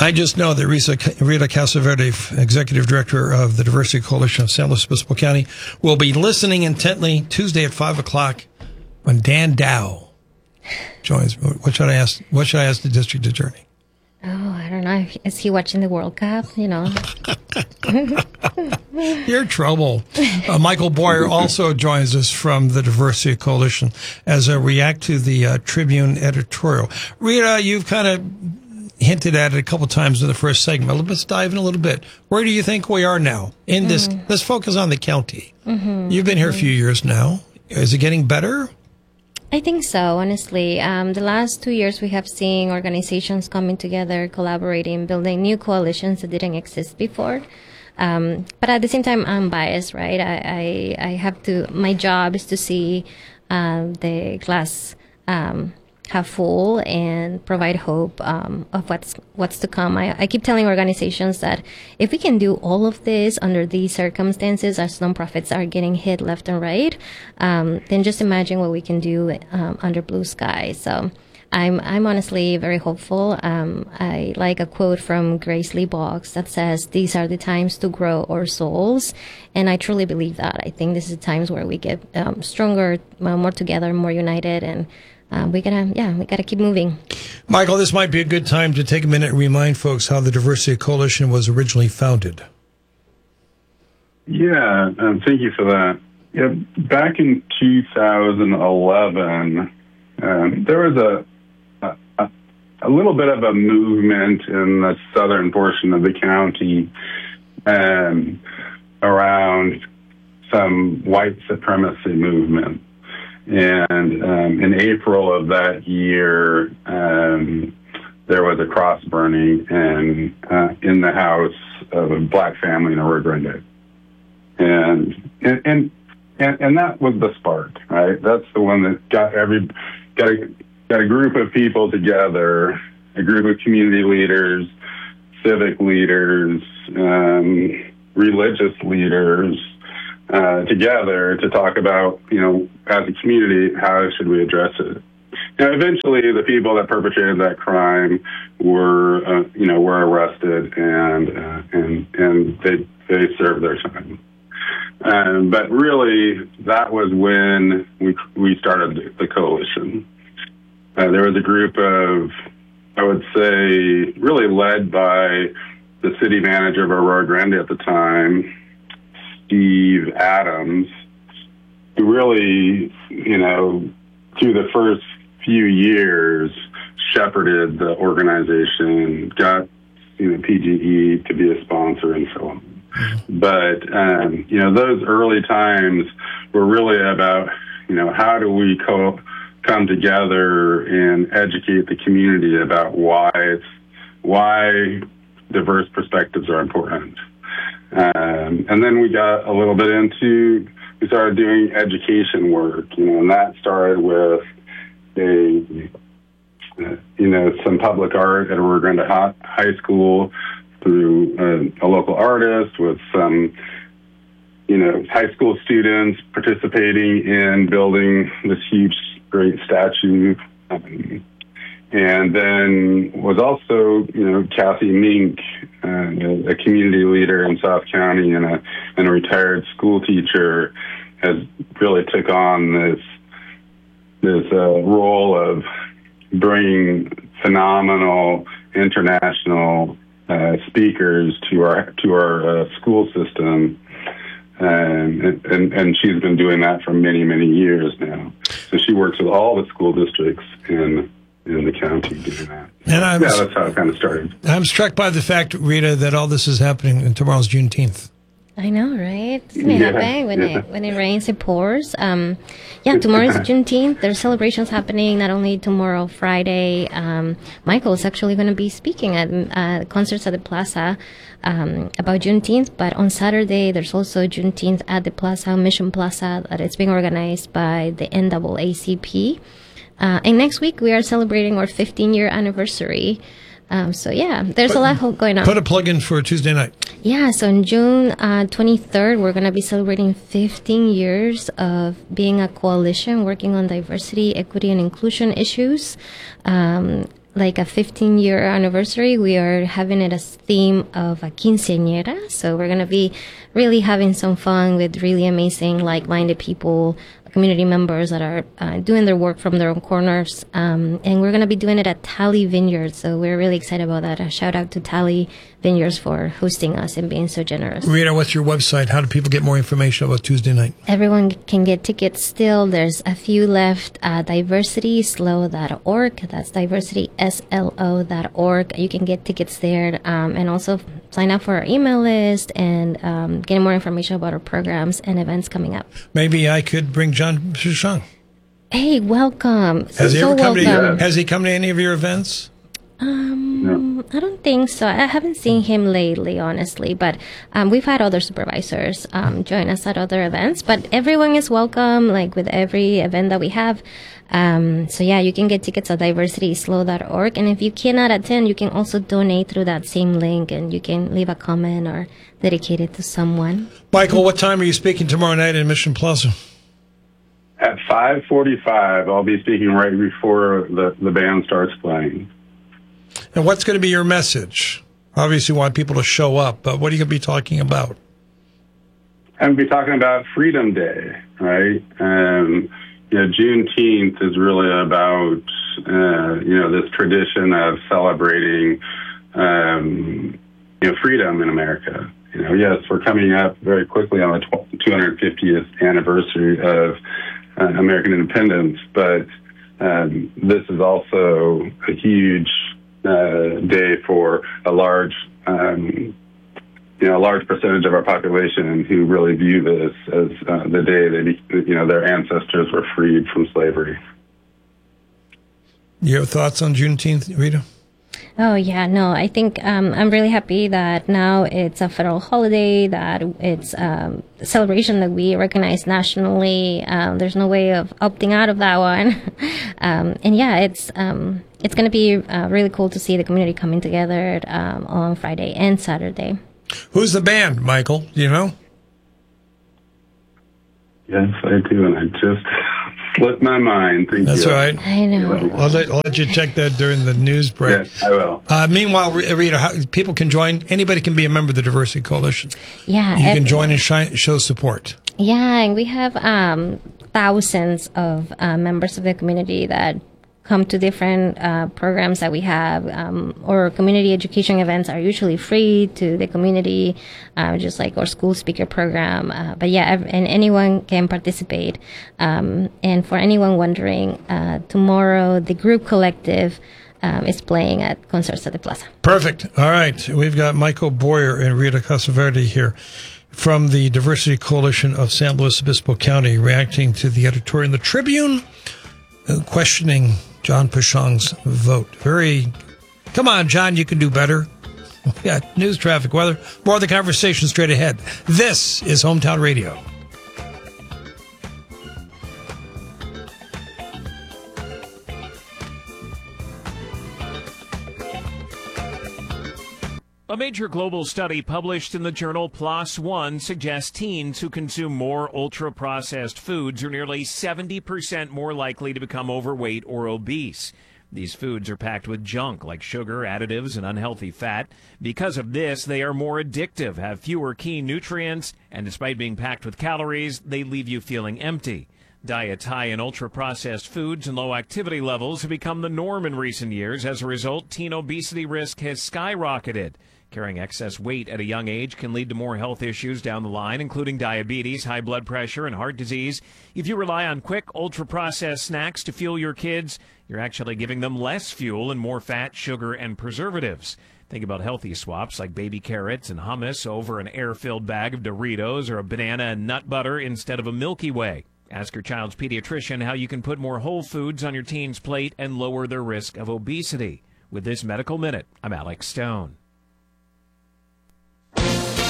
I just know that Rita Casaverde, Executive Director of the Diversity Coalition of San Luis Obispo County, will be listening intently Tuesday at 5 o'clock when Dan Dow joins. What should I ask the district attorney? Oh, I don't know. Is he watching the World Cup? You know. You're trouble. Michael Boyer also joins us from the Diversity Coalition as I react to the Tribune editorial. Rita, you've kind of hinted at it a couple times in the first segment. Let's dive in a little bit. Where do you think we are now in this? Let's focus on the county. You've been here a few years now. Is it getting better? I think so, honestly. The last 2 years we have seen organizations coming together, collaborating, building new coalitions that didn't exist before. But at the same time, I'm biased, right? I have to, my job is to see the glass half full and provide hope of what's to come. I keep telling organizations that if we can do all of this under these circumstances, as nonprofits are getting hit left and right, then just imagine what we can do under blue sky. So I'm honestly very hopeful. I like a quote from Grace Lee Boggs that says, "These are the times to grow our souls," and I truly believe that. I think this is times where we get stronger, more together, more united, and we gotta keep moving. Michael, this might be a good time to take a minute and remind folks how the Diversity Coalition was originally founded. Yeah, thank you for that. Yeah, back in 2011, there was a little bit of a movement in the southern portion of the county around some white supremacy movement. And in April of that year, there was a cross burning in the house of a black family in Rio Grande, and that was the spark, right? That's the one that got a group of people together, a group of community leaders, civic leaders, religious leaders, together to talk about, as a community, how should we address it? Now, eventually, the people that perpetrated that crime were arrested and they served their time. But really, that was when we started the coalition. There was a group of, I would say, really led by the city manager of Rio Grande at the time, Steve Adams, who really, through the first few years, shepherded the organization, got, PGE to be a sponsor and so on. But, those early times were really about, how do we come together and educate the community about why diverse perspectives are important. And then we got a little bit we started doing education work, and that started with some public art at Rio Grande High School through a local artist with some, high school students participating in building this huge, great statue. And then was also, Kathy Mink, a community leader in South County and a retired school teacher, has really took on this role of bringing phenomenal international speakers to our school system, and she's been doing that for many, many years now. So she works with all the school districts in the county doing that. And that's how it kind of started. I'm struck by the fact, Rita, that all this is happening, and tomorrow's Juneteenth. I know, right? It's going to happen when it rains, it pours. Tomorrow is Juneteenth. There's celebrations happening not only tomorrow, Friday. Michael's actually going to be speaking at concerts at the Plaza about Juneteenth. But on Saturday, there's also Juneteenth at the Plaza, Mission Plaza, that is being organized by the NAACP. And next week, we are celebrating our 15-year anniversary. There's a lot going on. Put a plug in for Tuesday night. Yeah, so on June 23rd, we're going to be celebrating 15 years of being a coalition working on diversity, equity, and inclusion issues. like a 15-year anniversary, we are having it as theme of a quinceañera. So we're going to be really having some fun with really amazing, like-minded people, community members that are doing their work from their own corners. And we're going to be doing it at Tally Vineyards. So we're really excited about that. A shout out to Tally Vineyards for hosting us and being so generous. Rita, what's your website? How do people get more information about Tuesday night? Everyone can get tickets still. There's a few left at diversityslo.org. That's diversityslo.org. You can get tickets there and also sign up for our email list and get more information about our programs and events coming up. Maybe I could bring John Pushang. Hey, welcome. Has he ever come welcome. Has he come to any of your events? No. I don't think so. I haven't seen him lately, honestly, but we've had other supervisors join us at other events, but everyone is welcome, like with every event that we have. So yeah, you can get tickets at diversityslo.org, and if you cannot attend, you can also donate through that same link, and you can leave a comment or dedicate it to someone. Michael, what time are you speaking tomorrow night in Mission Plaza? At 5:45, I'll be speaking right before the band starts playing. And what's going to be your message? Obviously, you want people to show up, but what are you going to be talking about? I'm going to be talking about Freedom Day, right? Juneteenth is really about, this tradition of celebrating, freedom in America. Yes, we're coming up very quickly on the 250th anniversary of American independence, but this is also a huge day for a large percentage of our population who really view this as the day their ancestors were freed from slavery. You have thoughts on Juneteenth, Rita? Oh, yeah, no, I think I'm really happy that now it's a federal holiday, that it's a celebration that we recognize nationally. There's no way of opting out of that one. And yeah, it's going to be really cool to see the community coming together on Friday and Saturday. Who's the band, Michael? Do you know? Yes, I do, and I just slipped my mind. Thank That's you. right. I know. I'll let you check that during the news break. Yes, I will. Meanwhile, Rita, people can join. Anybody can be a member of the Diversity Coalition. Yeah. You can join and show support. Yeah, and we have thousands of members of the community that come to different programs that we have, or community education events are usually free to the community, just like our school speaker program. But yeah, and anyone can participate. And for anyone wondering, tomorrow the Group Collective is playing at Concerts at the Plaza. Perfect. All right. We've got Michael Boyer and Rita Casaverde here from the Diversity Coalition of San Luis Obispo County, reacting to the editorial in the Tribune, questioning John Pushang's vote. Come on, John, you can do better. We got news, traffic, weather, more of the conversation straight ahead. This is Hometown Radio. A major global study published in the journal PLOS One suggests teens who consume more ultra-processed foods are nearly 70% more likely to become overweight or obese. These foods are packed with junk like sugar, additives, and unhealthy fat. Because of this, they are more addictive, have fewer key nutrients, and despite being packed with calories, they leave you feeling empty. Diets high in ultra-processed foods and low activity levels have become the norm in recent years. As a result, teen obesity risk has skyrocketed. Carrying excess weight at a young age can lead to more health issues down the line, including diabetes, high blood pressure, and heart disease. If you rely on quick, ultra-processed snacks to fuel your kids, you're actually giving them less fuel and more fat, sugar, and preservatives. Think about healthy swaps like baby carrots and hummus over an air-filled bag of Doritos or a banana and nut butter instead of a Milky Way. Ask your child's pediatrician how you can put more whole foods on your teen's plate and lower their risk of obesity. With this Medical Minute, I'm Alex Stone.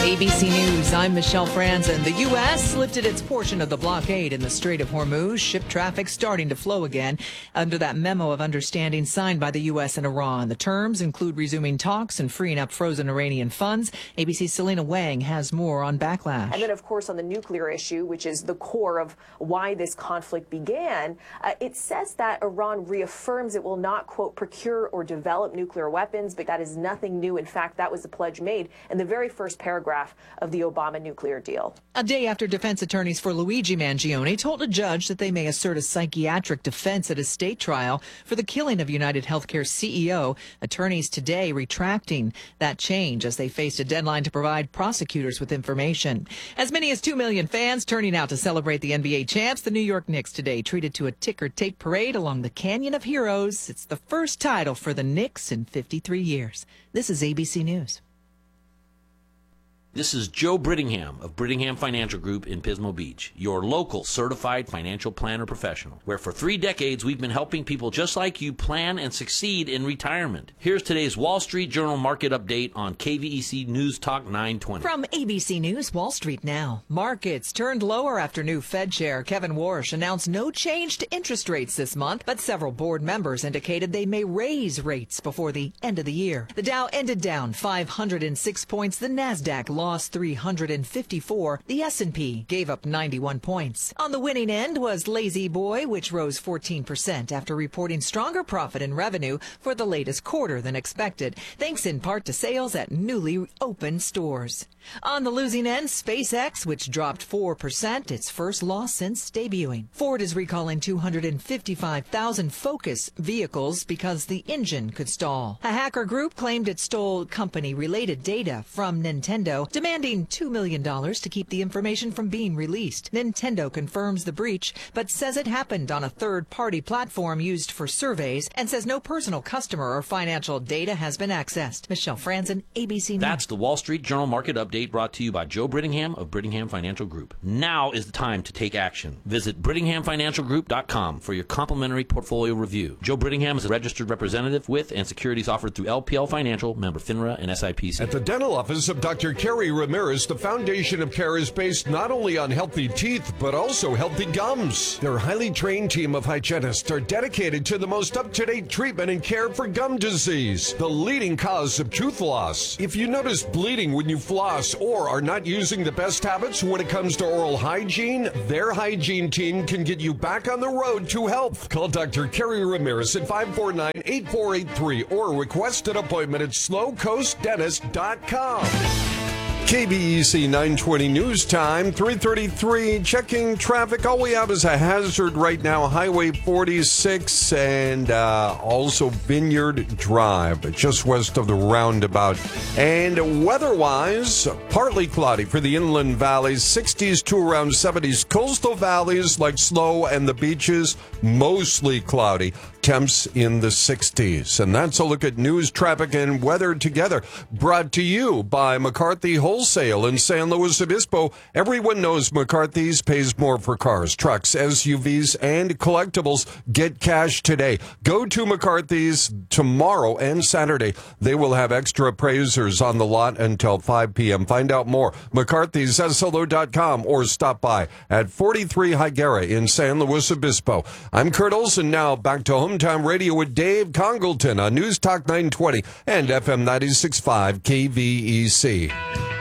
ABC News, I'm Michelle Franzen. The U.S. lifted its portion of the blockade in the Strait of Hormuz. Ship traffic starting to flow again under that memo of understanding signed by the U.S. and Iran. The terms include resuming talks and freeing up frozen Iranian funds. ABC's Selena Wang has more on backlash. And then, of course, on the nuclear issue, which is the core of why this conflict began, it says that Iran reaffirms it will not, quote, procure or develop nuclear weapons, but that is nothing new. In fact, that was the pledge made in the very first paragraph of the Obama nuclear deal. A day after defense attorneys for Luigi Mangione told a judge that they may assert a psychiatric defense at a state trial for the killing of United Healthcare CEO, attorneys today retracting that change as they faced a deadline to provide prosecutors with information. As many as 2 million fans turning out to celebrate the NBA champs, the New York Knicks today treated to a ticker tape parade along the Canyon of Heroes. It's the first title for the Knicks in 53 years. This is ABC News. This is Joe Brittingham of Brittingham Financial Group in Pismo Beach, your local certified financial planner professional, where for 3 decades we've been helping people just like you plan and succeed in retirement. Here's today's Wall Street Journal market update on KVEC News Talk 920. From ABC News, Wall Street now. Markets turned lower after new Fed Chair Kevin Warsh announced no change to interest rates this month, but several board members indicated they may raise rates before the end of the year. The Dow ended down 506 points. The Nasdaq lost 354. The S&P gave up 91 points. On the winning end was Lazy Boy, which rose 14% after reporting stronger profit and revenue for the latest quarter than expected, thanks in part to sales at newly opened stores. On the losing end, SpaceX, which dropped 4%, its first loss since debuting. Ford is recalling 255,000 Focus vehicles because the engine could stall. A hacker group claimed it stole company-related data from Nintendo, demanding $2 million to keep the information from being released. Nintendo confirms the breach, but says it happened on a third-party platform used for surveys and says no personal customer or financial data has been accessed. Michelle Franzen, ABC News. That's the Wall Street Journal market update brought to you by Joe Brittingham of Brittingham Financial Group. Now is the time to take action. Visit BrittinghamFinancialGroup.com for your complimentary portfolio review. Joe Brittingham is a registered representative with and securities offered through LPL Financial, member FINRA and SIPC. At the dental office of Dr. Kerry Ramirez, the foundation of care is based not only on healthy teeth, but also healthy gums. Their highly trained team of hygienists are dedicated to the most up-to-date treatment and care for gum disease, the leading cause of tooth loss. If you notice bleeding when you floss or are not using the best habits when it comes to oral hygiene, their hygiene team can get you back on the road to health. Call Dr. Kerry Ramirez at 549-8483 or request an appointment at slowcoastdentist.com. KBEC 920 News Time, 3:33. Checking traffic. All we have is a hazard right now, Highway 46 and also Vineyard Drive, just west of the roundabout. And weather-wise, partly cloudy for the inland valleys, 60s to around 70s. Coastal valleys like Slow and the beaches, mostly cloudy. Temps in the 60s. And that's a look at news, traffic, and weather together. Brought to you by McCarthy Wholesale in San Luis Obispo. Everyone knows McCarthy's pays more for cars, trucks, SUVs, and collectibles. Get cash today. Go to McCarthy's tomorrow and Saturday. They will have extra appraisers on the lot until 5 p.m. Find out more. McCarthy'sSLO.com or stop by at 43 Higuera in San Luis Obispo. I'm Kurt Olson. Now back to Hometown Radio with Dave Congleton on News Talk 920 and FM 96.5 KVEC.